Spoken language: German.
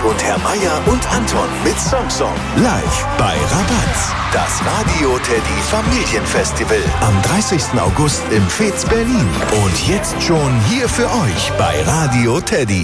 Ulrich und Herr Meier und Anton mit Song live bei Rabatz. Das Radio Teddy Familienfestival am 30. August im Fez Berlin. Und jetzt schon hier für euch bei Radio Teddy.